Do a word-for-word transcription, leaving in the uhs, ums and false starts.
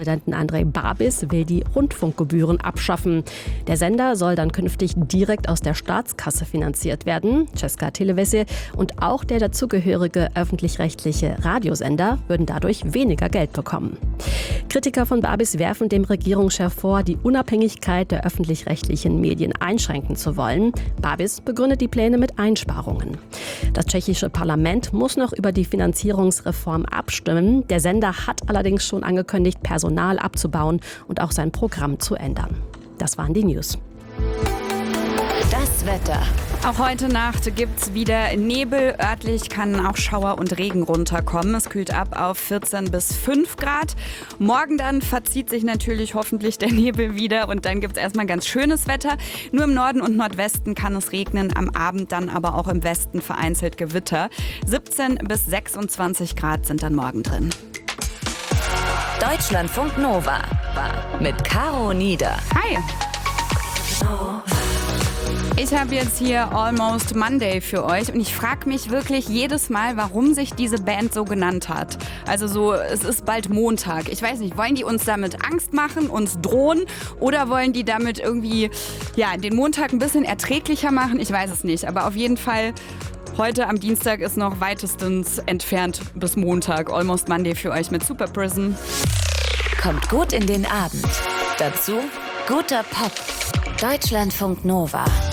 Präsidenten Andrej Babis will die Rundfunkgebühren abschaffen. Der Sender soll dann künftig direkt aus der Staatskasse finanziert werden. Česká televize und auch der dazugehörige öffentlich-rechtliche Radiosender würden dadurch weniger Geld bekommen. Kritiker von Babis werfen dem Regierungschef vor, die Unabhängigkeit der öffentlich-rechtlichen Medien einschränken zu wollen. Babis begründet die Pläne mit Einsparungen. Das tschechische Parlament muss noch über die Finanzierungsreform abstimmen. Der Sender hat allerdings schon angekündigt, Personal abzubauen und auch sein Programm zu ändern. Das waren die News. Das Wetter. Auch heute Nacht gibt's wieder Nebel. Örtlich kann auch Schauer und Regen runterkommen. Es kühlt ab auf vierzehn bis fünf Grad. Morgen dann verzieht sich natürlich hoffentlich der Nebel wieder und dann gibt's erstmal ganz schönes Wetter. Nur im Norden und Nordwesten kann es regnen, am Abend dann aber auch im Westen vereinzelt Gewitter. siebzehn bis sechsundzwanzig Grad sind dann morgen drin. Deutschlandfunk Nova mit Caro Nieder. Hi! Ich habe jetzt hier Almost Monday für euch und ich frage mich wirklich jedes Mal, warum sich diese Band so genannt hat. Also so, es ist bald Montag. Ich weiß nicht, wollen die uns damit Angst machen, uns drohen oder wollen die damit irgendwie ja, den Montag ein bisschen erträglicher machen? Ich weiß es nicht, aber auf jeden Fall heute am Dienstag ist noch weitestens entfernt bis Montag. Almost Monday für euch mit Super Prison. Kommt gut in den Abend. Dazu guter Pop. Deutschlandfunk Nova.